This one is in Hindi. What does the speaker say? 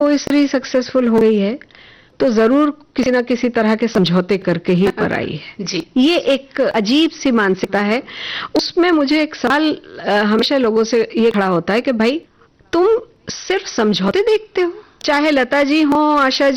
कोई स्त्री सक्सेसफुल हो गई है तो जरूर किसी ना किसी तरह के समझौते करके ही पर आई है जी। ये एक अजीब सी मानसिकता है। उसमें मुझे एक सवाल हमेशा लोगों से ये खड़ा होता है कि भाई तुम सिर्फ समझौते देखते हो, चाहे लता जी हो, आशा